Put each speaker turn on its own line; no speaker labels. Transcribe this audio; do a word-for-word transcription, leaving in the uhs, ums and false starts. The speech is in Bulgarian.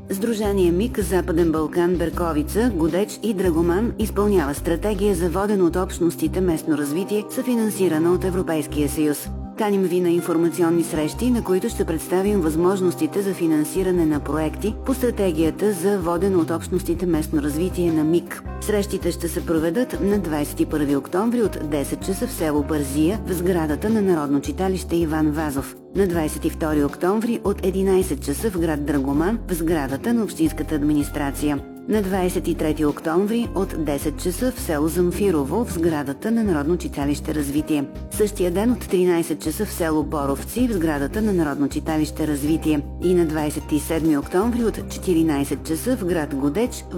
Сдружение МИК Западен Балкан, Берковица, Годеч и Драгоман изпълнява стратегия за водено от общностите местно развитие, съфинансирана от Европейския съюз. Каним ви на информационни срещи, на които ще представим възможностите за финансиране на проекти по стратегията за водено от общностите местно развитие на МИК. Срещите ще се проведат на двадесет и първи октомври от десет часа в село Бързия в сградата на Народно читалище Иван Вазов. На двадесет и втори октомври от единадесет часа в град Драгоман в сградата на Общинската администрация. На двадесет и трети октомври от десет часа в село Замфирово в сградата на Народно читалище Развитие. Същия ден от тринадесет часа в село Боровци в сградата на Народно читалище Развитие. И на двадесет и седми октомври от четиринадесет часа в град Годеч